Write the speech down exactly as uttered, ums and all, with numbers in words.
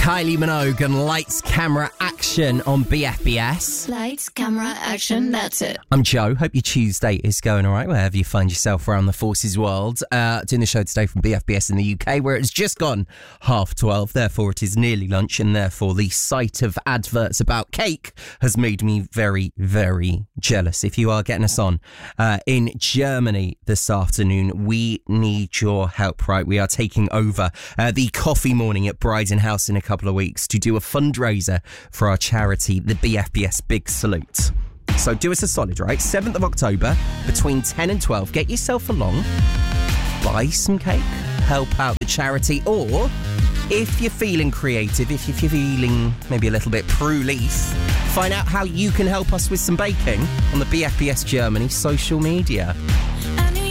Kylie Minogue and Lights, Camera, Action on B F B S. Lights, camera, action, that's it. I'm Joe. Hope your Tuesday is going all right, wherever you find yourself around the forces world. Uh, doing the show today from B F B S in the U K, where it's just gone half twelve. Therefore, it is nearly lunch, and therefore the sight of adverts about cake has made me very, very jealous. If you are getting us on uh, in Germany this afternoon, we need your help, right? We are taking over uh, the coffee morning at Bryden House in a couple of weeks to do a fundraiser for our charity, the B F B S Big Salute. So do us a solid, right? seventh of October, between ten and twelve, get yourself along, buy some cake, help out the charity, or if you're feeling creative, if you're feeling maybe a little bit prue-leaf, find out how you can help us with some baking on the B F B S Germany social media.